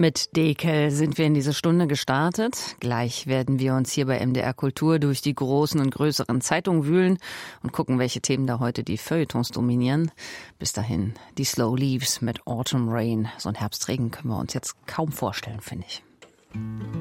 Mit Dekel sind wir in diese Stunde gestartet. Gleich werden wir uns hier bei MDR Kultur durch die großen und größeren Zeitungen wühlen und gucken, welche Themen da heute die Feuilletons dominieren. Bis dahin die Slow Leaves mit Autumn Rain. So ein Herbstregen können wir uns jetzt kaum vorstellen, finde ich.